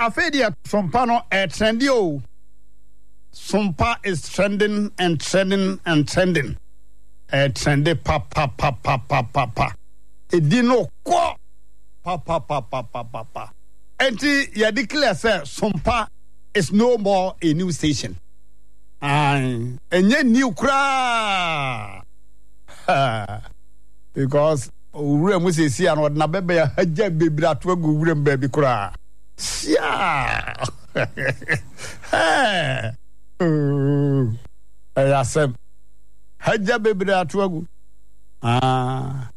afedia sompa no trendy o. Sompa is trending and trending and trending. Trendy pa. Edino ko pa. Enti ya declare say sompa is no more a new station. Enye new kra. Because ure mu se si an na bebe ya haja bebra to agu ure mbabi kra. Sia. Ayasem haja bebra to agu.